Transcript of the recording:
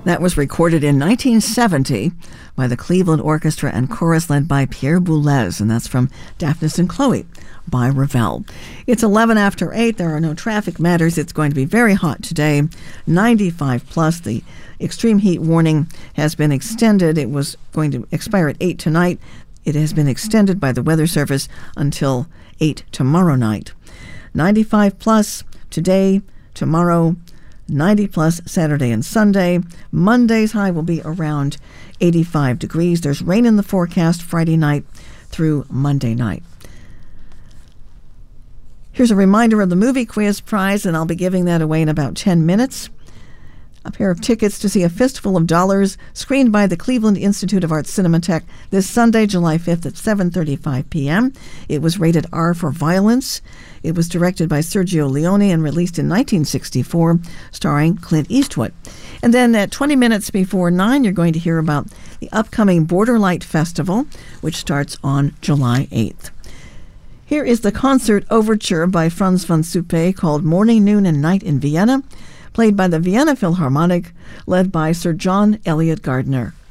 That was recorded in 1970 by the Cleveland Orchestra and Chorus led by Pierre Boulez, and that's from Daphnis and Chloe by Ravel. It's 11 after 8. There are no traffic matters. It's going to be very hot today, 95 plus. The extreme heat warning has been extended. It was going to expire at 8 tonight. It has been extended by the Weather Service until 8 tomorrow night. 95 plus today, tomorrow, 90 plus Saturday and Sunday. Monday's high will be around 85 degrees. There's rain in the forecast Friday night through Monday night. Here's a reminder of the movie quiz prize, and I'll be giving that away in about 10 minutes. A pair of tickets to see A Fistful of Dollars, screened by the Cleveland Institute of Art Cinematheque this Sunday, July 5th at 7:35 p.m. It was rated R for violence. It was directed by Sergio Leone and released in 1964, starring Clint Eastwood. And then at 20 minutes before 9, you're going to hear about the upcoming Borderlight Festival, which starts on July 8th. Here is the concert overture by Franz von Suppe called Morning, Noon, and Night in Vienna, played by the Vienna Philharmonic, led by Sir John Eliot Gardiner.